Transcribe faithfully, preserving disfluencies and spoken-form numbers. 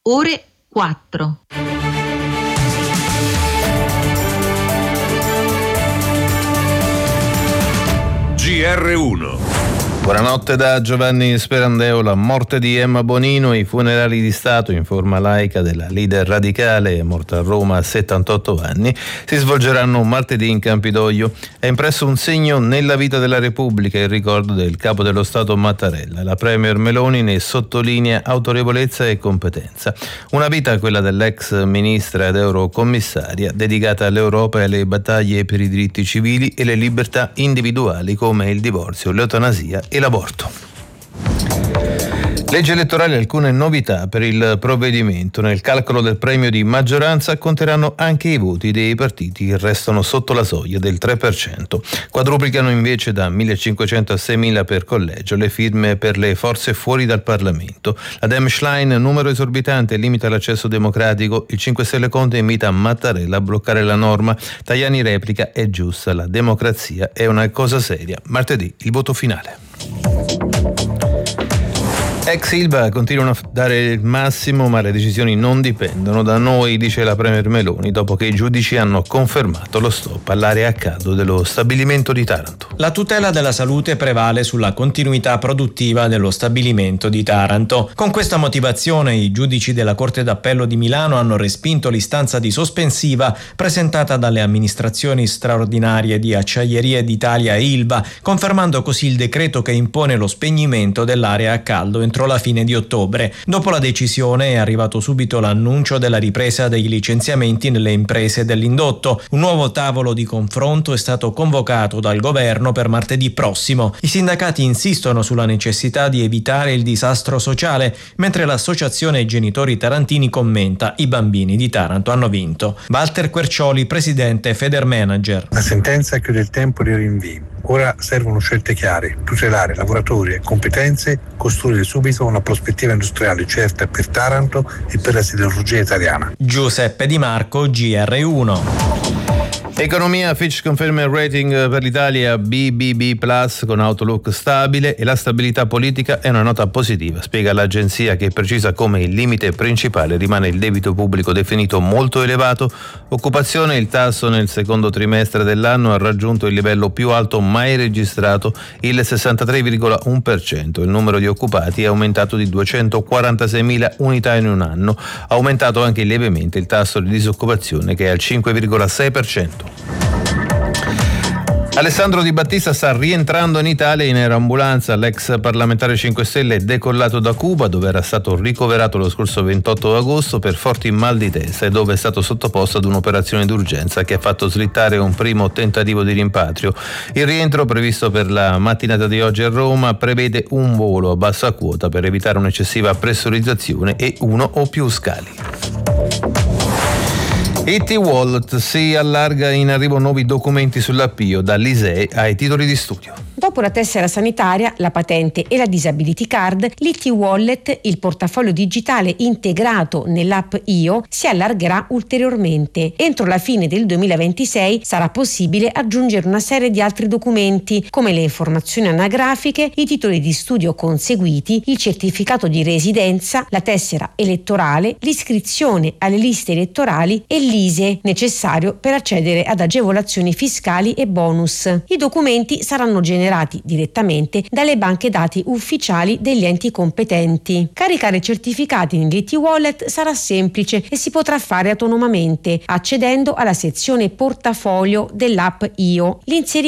ore quattro. G R uno. Buonanotte da Giovanni Sperandeo. La morte di Emma Bonino, i funerali di Stato in forma laica della leader radicale morta a Roma a settantotto anni si svolgeranno martedì in Campidoglio. È impresso un segno nella vita della Repubblica il ricordo del capo dello Stato Mattarella. La premier Meloni ne sottolinea autorevolezza e competenza. Una vita, quella dell'ex ministra ed eurocommissaria, dedicata all'Europa e alle battaglie per i diritti civili e le libertà individuali come il divorzio, l'eutanasia e l'aborto. Legge elettorale, alcune novità per il provvedimento. Nel calcolo del premio di maggioranza conteranno anche i voti dei partiti che restano sotto la soglia del tre per cento. Quadruplicano invece da millecinquecento a seimila per collegio le firme per le forze fuori dal Parlamento. La Dem Schlein, numero esorbitante, limita l'accesso democratico. Il cinque Stelle Conte invita Mattarella a bloccare la norma. Tajani replica: è giusta, la democrazia è una cosa seria. Martedì il voto finale. Ex Ilva continuano a dare il massimo, ma le decisioni non dipendono da noi, dice la premier Meloni, dopo che i giudici hanno confermato lo stop all'area a caldo dello stabilimento di Taranto. La tutela della salute prevale sulla continuità produttiva dello stabilimento di Taranto. Con questa motivazione i giudici della Corte d'Appello di Milano hanno respinto l'istanza di sospensiva presentata dalle amministrazioni straordinarie di Acciaierie d'Italia e Ilva, confermando così il decreto che impone lo spegnimento dell'area a caldo entro la fine di ottobre. Dopo la decisione è arrivato subito l'annuncio della ripresa dei licenziamenti nelle imprese dell'indotto. Un nuovo tavolo di confronto è stato convocato dal governo per martedì prossimo. I sindacati insistono sulla necessità di evitare il disastro sociale, mentre l'associazione Genitori Tarantini commenta: i bambini di Taranto hanno vinto. Walter Quercioli, presidente Federmanager. La sentenza chiude il tempo dei rinvii. Ora servono scelte chiare, tutelare lavoratori e competenze, costruire subito una prospettiva industriale certa per Taranto e per la siderurgia italiana. Giuseppe Di Marco, G R uno. Economia, Fitch conferma il rating per l'Italia B B B plus con outlook stabile e la stabilità politica è una nota positiva, spiega l'agenzia, che precisa come il limite principale rimane il debito pubblico definito molto elevato. Occupazione, il tasso nel secondo trimestre dell'anno ha raggiunto il livello più alto mai registrato, il sessantatré virgola uno per cento. Il numero di occupati è aumentato di duecentoquarantaseimila unità in un anno. Ha aumentato anche lievemente il tasso di disoccupazione, che è al cinque virgola sei per cento. Alessandro Di Battista sta rientrando in Italia in aeroambulanza. L'ex parlamentare cinque Stelle è decollato da Cuba, dove era stato ricoverato lo scorso ventotto agosto per forti mal di testa e dove è stato sottoposto ad un'operazione d'urgenza che ha fatto slittare un primo tentativo di rimpatrio. Il rientro, previsto per la mattinata di oggi a Roma, prevede un volo a bassa quota per evitare un'eccessiva pressurizzazione e uno o più scali. I T-Wallet si allarga, in arrivo nuovi documenti sull'A-P I O dall'I S E E ai titoli di studio. Dopo la tessera sanitaria, la patente e la disability card, l'I T-Wallet, il portafoglio digitale integrato nell'app I O, si allargherà ulteriormente. Entro la fine del duemilaventisei sarà possibile aggiungere una serie di altri documenti, come le informazioni anagrafiche, i titoli di studio conseguiti, il certificato di residenza, la tessera elettorale, l'iscrizione alle liste elettorali e l'I S E E necessario per accedere ad agevolazioni fiscali e bonus. I documenti saranno generati direttamente dalle banche dati ufficiali degli enti competenti. Caricare certificati nell'I T-Wallet sarà semplice e si potrà fare autonomamente accedendo alla sezione portafoglio dell'app I O. L'inserimento